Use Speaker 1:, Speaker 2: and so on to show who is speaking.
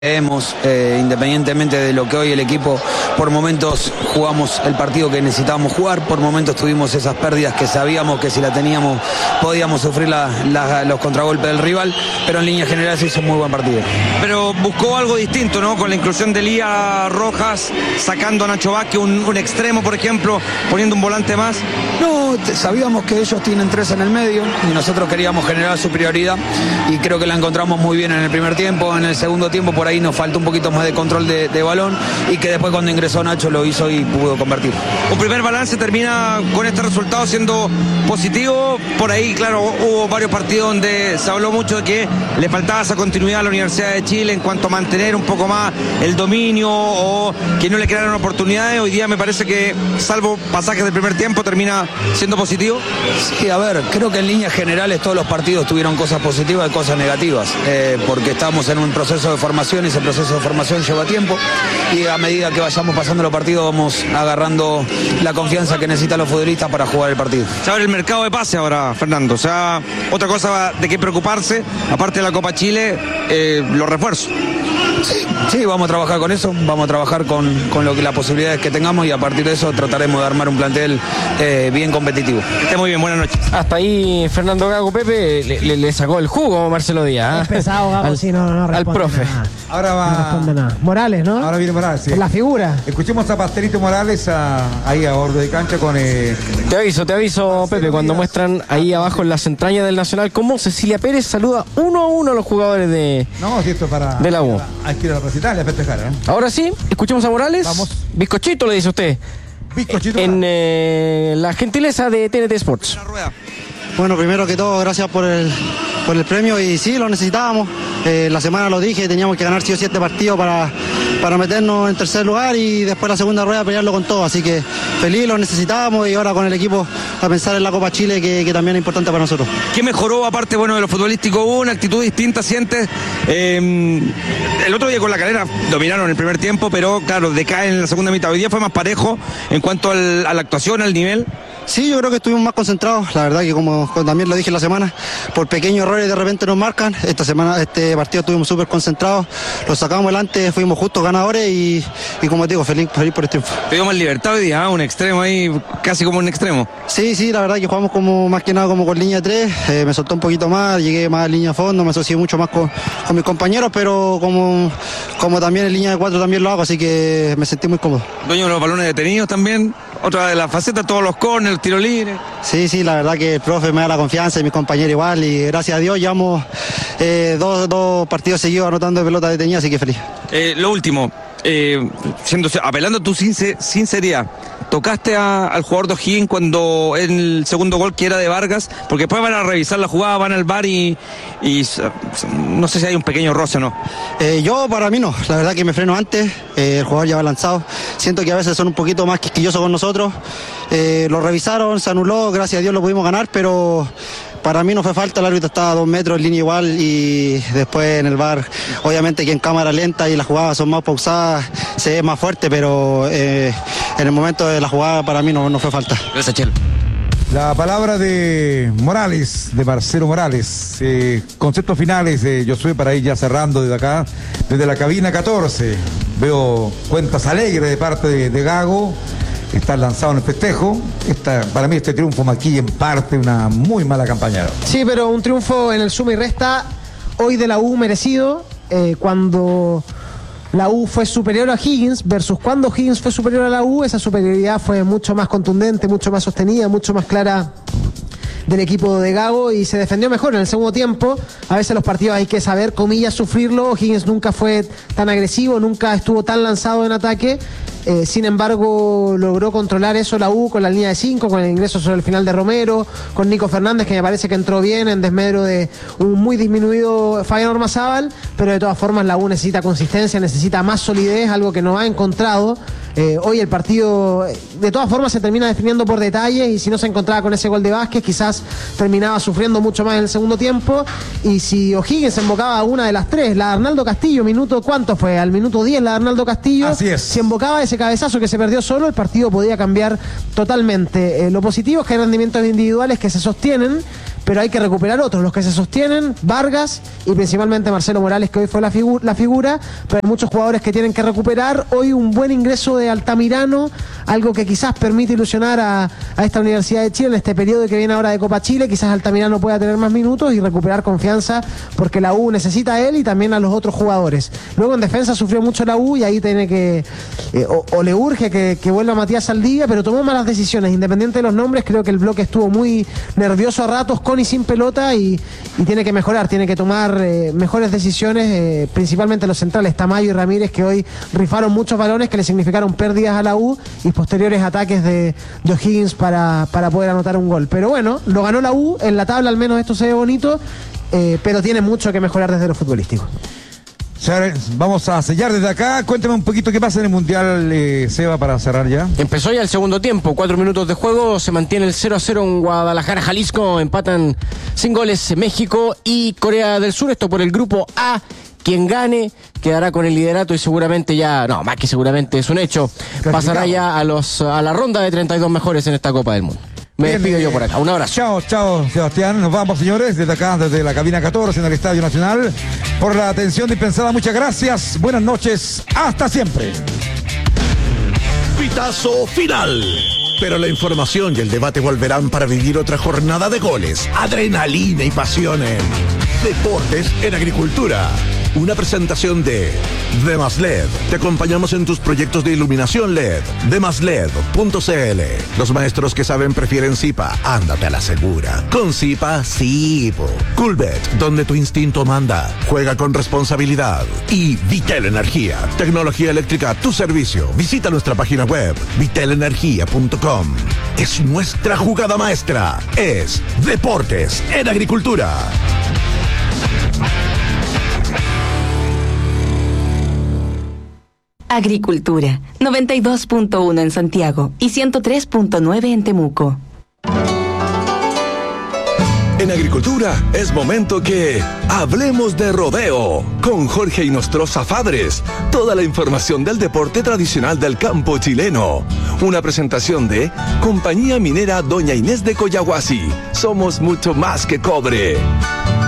Speaker 1: Independientemente de lo que hoy el equipo, por momentos jugamos el partido que necesitábamos jugar, por momentos tuvimos esas pérdidas que sabíamos que si la teníamos podíamos sufrir los contragolpes del rival, pero en línea general se hizo un muy buen partido.
Speaker 2: Pero buscó algo distinto, ¿no? Con la inclusión de Lía Rojas, sacando a Nacho Vázquez, un extremo, por ejemplo, poniendo un volante más.
Speaker 1: No, sabíamos que ellos tienen tres en el medio y nosotros queríamos generar superioridad y creo que la encontramos muy bien en el primer tiempo. En el segundo tiempo por ahí nos faltó un poquito más de control de balón y que después cuando ingresó Nacho lo hizo y pudo convertir.
Speaker 2: Un primer balance termina con este resultado siendo positivo. Por ahí, claro, hubo varios partidos donde se habló mucho de que le faltaba esa continuidad a la Universidad de Chile en cuanto a mantener un poco más el dominio o que no le crearon oportunidades. Hoy día me parece que, salvo pasajes del primer tiempo, termina siendo positivo.
Speaker 1: Sí, a ver, creo que en líneas generales todos los partidos tuvieron cosas positivas y cosas negativas, porque estamos en un proceso de formación y ese proceso de formación lleva tiempo y a medida que vayamos pasando los partidos vamos agarrando la confianza que necesitan los futbolistas para jugar el partido.
Speaker 2: Se abre el mercado de pase ahora, Fernando, o sea, otra cosa de qué preocuparse, aparte de la Copa Chile, los refuerzos.
Speaker 1: Sí, vamos a trabajar con eso, vamos a trabajar con las posibilidades que tengamos y a partir de eso trataremos de armar un plantel bien competitivo.
Speaker 2: Que esté muy bien, buenas noches.
Speaker 3: Hasta ahí Fernando Gago, Pepe, le sacó el jugo Marcelo Díaz.
Speaker 4: Es pesado, Gago, sí, no
Speaker 3: al profe.
Speaker 4: Nada.
Speaker 5: Ahora va.
Speaker 4: No responde nada. Morales, ¿no?
Speaker 5: Ahora viene Morales, sí.
Speaker 4: La figura.
Speaker 5: Escuchemos a Pastelito Morales ahí a bordo de cancha con.
Speaker 3: Te aviso, Pepe, cuando muestran ahí abajo en las entrañas del Nacional cómo Cecilia Pérez saluda 1-1 a los jugadores de la U.
Speaker 5: Hay que ir a la recital y a festejar, ¿eh?
Speaker 3: Ahora sí, escuchemos a Morales. Vamos. Bizcochito, le dice usted.
Speaker 5: Bizcochito.
Speaker 3: En la gentileza de TNT Sports.
Speaker 6: Bueno, primero que todo, gracias por el premio y sí, lo necesitábamos. La semana lo dije, teníamos que ganar sí o sí este partido para meternos en tercer lugar y después la segunda rueda pelearlo con todo. Así que feliz, lo necesitábamos y ahora con el equipo a pensar en la Copa Chile que también es importante para nosotros.
Speaker 2: ¿Qué mejoró aparte de lo futbolístico? ¿Hubo una actitud distinta, sientes? El otro día con La Calera dominaron el primer tiempo, pero claro, decaen en la segunda mitad. Hoy día fue más parejo en cuanto a la actuación, al nivel.
Speaker 6: Sí, yo creo que estuvimos más concentrados, la verdad que como también lo dije la semana, por pequeños errores de repente nos marcan. Este partido estuvimos súper concentrados, lo sacamos adelante, fuimos justos ganadores y como te digo, feliz por el triunfo.
Speaker 2: Tuvimos más libertad hoy día, un extremo ahí, casi como un extremo.
Speaker 6: Sí, la verdad que jugamos como más que nada como con línea 3, me soltó un poquito más, llegué más a línea a fondo, me asocié mucho más con mis compañeros, pero como también en línea de 4 también lo hago, así que me sentí muy cómodo.
Speaker 2: Dueño de los balones detenidos también. Otra de las facetas, todos los corners, tiro libre.
Speaker 6: Sí, la verdad que el profe me da la confianza y mis compañeros igual y gracias a Dios llevamos dos partidos seguidos anotando de pelota detenida, así que feliz.
Speaker 2: Lo último, apelando a tu sinceridad, ¿tocaste al jugador de O'Higgins cuando en el segundo gol que era de Vargas? Porque después van a revisar la jugada, van al VAR y no sé si hay un pequeño roce o no.
Speaker 6: Yo para mí no, la verdad que me freno antes, el jugador ya va lanzado, siento que a veces son un poquito más quisquillosos con nosotros, lo revisaron, se anuló, gracias a Dios lo pudimos ganar, pero para mí no fue falta, el árbitro estaba a 2 metros en línea igual y después en el VAR, obviamente que en cámara lenta y las jugadas son más pausadas, se ve más fuerte, pero en el momento de la jugada para mí no fue falta.
Speaker 2: Gracias, Chelo.
Speaker 5: La palabra de Morales, de Marcelo Morales. Conceptos finales, Josué, para ir ya cerrando desde acá, desde la cabina 14. Veo cuentas alegres de parte de Gago. Está lanzado en el festejo. Para mí este triunfo maquilla en parte una muy mala campaña.
Speaker 4: Sí, pero un triunfo en el suma y resta hoy de la U merecido, cuando la U fue superior a Higgins versus cuando Higgins fue superior a la U, esa superioridad fue mucho más contundente, mucho más sostenida, mucho más clara del equipo de Gago y se defendió mejor en el segundo tiempo. A veces los partidos hay que saber, comillas, sufrirlo. Higgins nunca fue tan agresivo, nunca estuvo tan lanzado en ataque. Sin embargo, logró controlar eso la U con la línea de 5, con el ingreso sobre el final de Romero, con Nico Fernández, que me parece que entró bien en desmedro de un muy disminuido Fabián Ormazábal, pero de todas formas la U necesita consistencia, necesita más solidez, algo que no ha encontrado. Hoy el partido de todas formas se termina definiendo por detalles y si no se encontraba con ese gol de Vázquez quizás terminaba sufriendo mucho más en el segundo tiempo y si O'Higgins embocaba a una de las tres, la de Arnaldo Castillo, ¿cuánto fue? Al minuto 10 la de Arnaldo Castillo.
Speaker 5: Así es.
Speaker 4: Si embocaba ese cabezazo que se perdió solo, el partido podía cambiar totalmente. Lo positivo es que hay rendimientos individuales que se sostienen, pero hay que recuperar otros, los que se sostienen, Vargas y principalmente Marcelo Morales, que hoy fue la figura, pero hay muchos jugadores que tienen que recuperar. Hoy un buen ingreso de Altamirano, algo que quizás permite ilusionar a esta Universidad de Chile en este periodo que viene ahora de Copa Chile. Quizás Altamirano pueda tener más minutos y recuperar confianza, porque la U necesita a él y también a los otros jugadores. Luego en defensa sufrió mucho la U y ahí tiene que o le urge que vuelva Matías Saldivia, pero tomó malas decisiones. Independiente de los nombres, creo que el bloque estuvo muy nervioso a ratos, con y sin pelota, y tiene que mejorar, tiene que tomar mejores decisiones, principalmente los centrales, Tamayo y Ramírez, que hoy rifaron muchos balones que le significaron pérdidas a la U y posteriores ataques de O'Higgins para poder anotar un gol. Pero bueno, lo ganó la U, en la tabla al menos esto se ve bonito, pero tiene mucho que mejorar desde lo futbolístico.
Speaker 5: Vamos a sellar desde acá. Cuéntame un poquito qué pasa en el Mundial, Seba, para cerrar ya.
Speaker 3: Empezó ya el segundo tiempo, 4 minutos de juego, se mantiene el 0-0 en Guadalajara, Jalisco, empatan sin goles México y Corea del Sur, esto por el grupo A. Quien gane quedará con el liderato y seguramente ya, no, más que seguramente es un hecho, pasará ya a la ronda de 32 mejores en esta Copa del Mundo. Me despido yo por acá. Un abrazo.
Speaker 5: Chao, Sebastián. Nos vamos, señores, desde acá, desde la cabina 14 en el Estadio Nacional. Por la atención dispensada, muchas gracias. Buenas noches. Hasta siempre.
Speaker 7: Pitazo final. Pero la información y el debate volverán para vivir otra jornada de goles, adrenalina y pasión en Deportes en Agricultura. Una presentación de Demasled. Te acompañamos en tus proyectos de iluminación LED. Demasled.cl. Los maestros que saben prefieren Zipa. Ándate a la segura. Con Zipa, sí. Coolbet, donde tu instinto manda. Juega con responsabilidad. Y Vitel Energía. Tecnología eléctrica a tu servicio. Visita nuestra página web, vitelenergia.com. Es nuestra jugada maestra. Es Deportes en Agricultura.
Speaker 8: Agricultura, 92.1 en Santiago y 103.9 en Temuco.
Speaker 9: En Agricultura es momento que hablemos de rodeo con Jorge Inostroza Fadres. Toda la información del deporte tradicional del campo chileno. Una presentación de Compañía Minera Doña Inés de Coyahuasi. Somos mucho más que cobre.